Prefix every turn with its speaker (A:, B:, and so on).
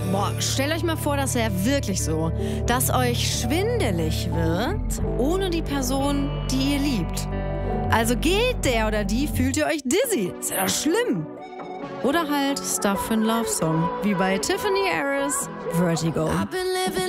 A: Boah, stellt euch mal vor, das wäre wirklich so, dass euch schwindelig wird, ohne die Person, die ihr liebt. Also geht der oder die, fühlt ihr euch dizzy. Ist ja doch schlimm. Oder halt Stuff für einen Love Song, wie bei Tiffany Harris, Vertigo.